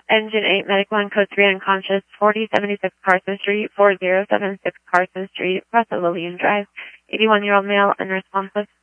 Engine 8, Medic 1, Code 3, unconscious, 4076 Carson Street, 4076 Carson Street, Russell Lillian Drive, 81-year-old male, unresponsive.